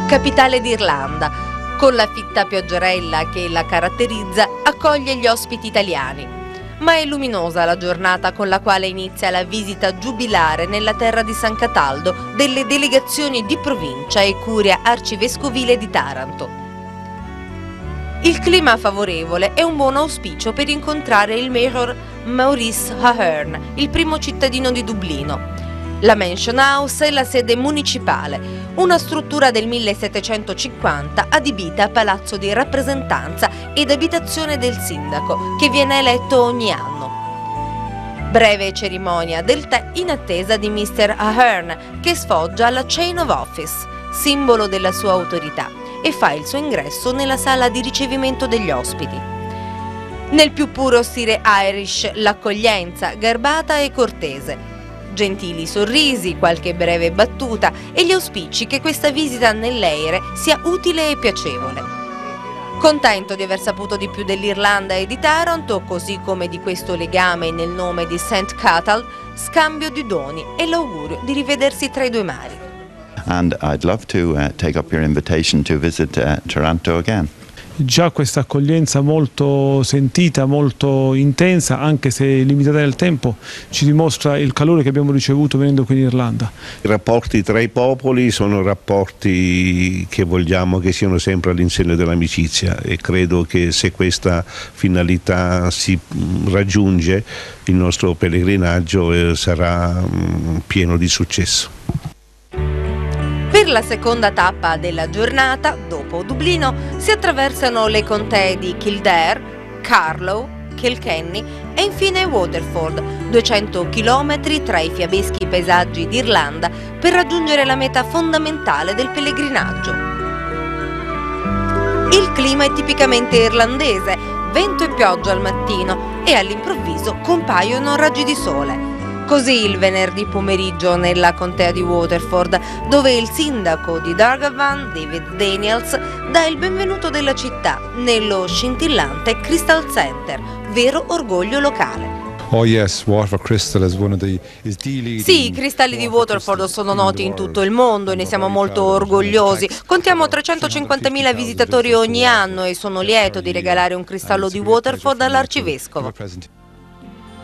capitale d'Irlanda, con la fitta pioggerella che la caratterizza, accoglie gli ospiti italiani. Ma è luminosa la giornata con la quale inizia la visita giubilare nella terra di San Cataldo delle delegazioni di provincia e curia arcivescovile di Taranto. Il clima favorevole è un buon auspicio per incontrare il Mayor Maurice Ahern, il primo cittadino di Dublino. La Mansion House è la sede municipale, una struttura del 1750 adibita a palazzo di rappresentanza ed abitazione del sindaco, che viene eletto ogni anno. Breve cerimonia del tè in attesa di Mr. Ahern, che sfoggia la Chain of Office, simbolo della sua autorità, e fa il suo ingresso nella sala di ricevimento degli ospiti. Nel più puro stile Irish, l'accoglienza garbata e cortese. Gentili sorrisi, qualche breve battuta e gli auspici che questa visita nell'Eire sia utile e piacevole. Contento di aver saputo di più dell'Irlanda e di Taranto, così come di questo legame nel nome di St. Cathal, scambio di doni e l'augurio di rivedersi tra i due mari. And I'd love to take up your invitation to visit Taranto again. Già questa accoglienza molto sentita, molto intensa, anche se limitata nel tempo, ci dimostra il calore che abbiamo ricevuto venendo qui in Irlanda. I rapporti tra i popoli sono rapporti che vogliamo che siano sempre all'insegna dell'amicizia, e credo che se questa finalità si raggiunge, il nostro pellegrinaggio sarà pieno di successo. Per la seconda tappa della giornata, dopo Dublino, si attraversano le contee di Kildare, Carlow, Kilkenny e infine Waterford, 200 km tra i fiabeschi paesaggi d'Irlanda per raggiungere la meta fondamentale del pellegrinaggio. Il clima è tipicamente irlandese, vento e pioggia al mattino e all'improvviso compaiono raggi di sole. Così il venerdì pomeriggio nella contea di Waterford, dove il sindaco di Dargavan, David Daniels, dà il benvenuto della città nello scintillante Crystal Center, vero orgoglio locale. Sì, i cristalli di Waterford sono noti in tutto il mondo e ne siamo molto orgogliosi. Contiamo 350.000 visitatori ogni anno e sono lieto di regalare un cristallo di Waterford all'arcivescovo.